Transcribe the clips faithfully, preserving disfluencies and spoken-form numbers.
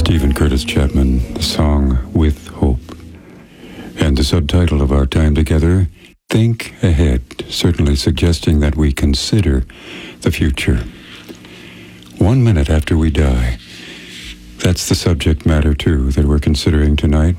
Stephen Curtis Chapman, the song With Hope. And the subtitle of our time together, Think Ahead, certainly suggesting that we consider the future. One minute after we die, that's the subject matter, too, that we're considering tonight.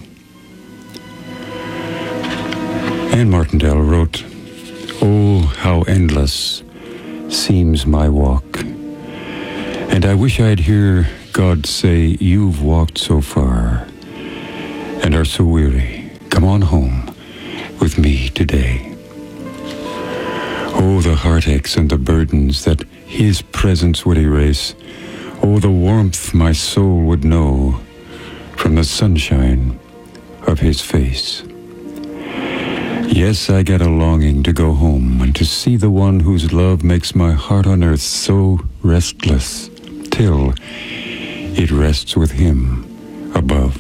Anne Martindale wrote, "Oh, how endless seems my walk, and I wish I'd hear God say, you've walked so far and are so weary. Come on home with me today." Oh, the heartaches and the burdens that His presence would erase. Oh, the warmth my soul would know from the sunshine of His face. Yes, I get a longing to go home and to see the one whose love makes my heart on earth so restless, till it rests with Him above.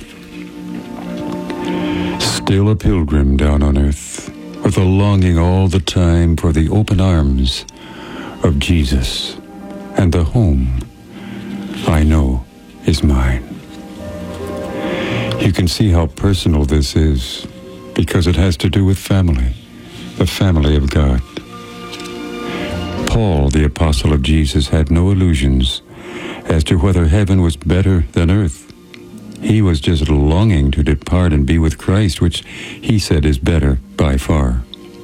Still a pilgrim down on earth, with a longing all the time for the open arms of Jesus and the home I know is mine. You can see how personal this is, because it has to do with family, the family of God. Paul, the apostle of Jesus, had no illusions as to whether heaven was better than earth. He was just longing to depart and be with Christ, which he said is better by far.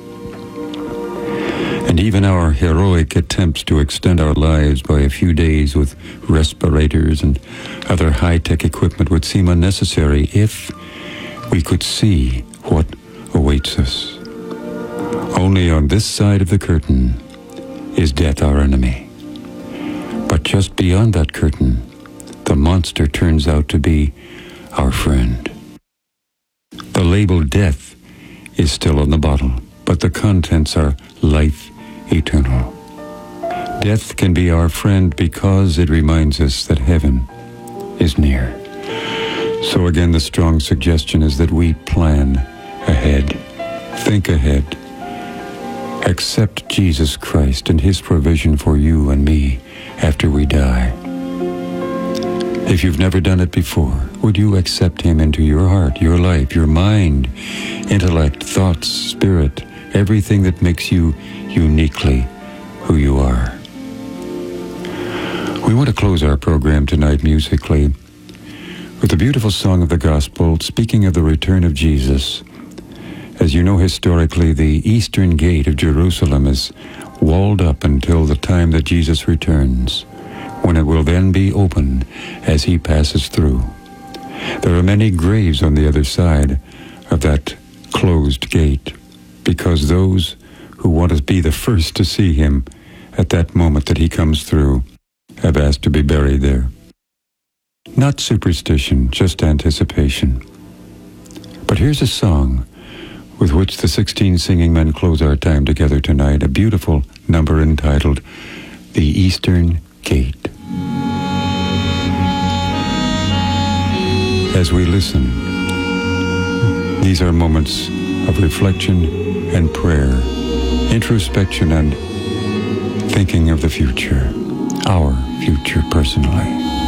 And even our heroic attempts to extend our lives by a few days with respirators and other high-tech equipment would seem unnecessary if we could see what awaits us. Only on this side of the curtain is death our enemy. But just beyond that curtain, the monster turns out to be our friend. The label death is still on the bottle, but the contents are life eternal. Death can be our friend because it reminds us that heaven is near. So again, the strong suggestion is that we plan ahead, think ahead, accept Jesus Christ and His provision for you and me after we die. If you've never done it before, would you accept Him into your heart, your life, your mind, intellect, thoughts, spirit, everything that makes you uniquely who you are? We want to close our program tonight musically with a beautiful song of the gospel, speaking of the return of Jesus. As you know, historically, the eastern gate of Jerusalem is walled up until the time that Jesus returns, when it will then be opened as He passes through. There are many graves on the other side of that closed gate, because those who want to be the first to see Him at that moment that He comes through have asked to be buried there. Not superstition, just anticipation. But here's a song with which the sixteen singing men close our time together tonight, a beautiful number entitled The Eastern Gate. As we listen, these are moments of reflection and prayer, introspection and thinking of the future, our future personally.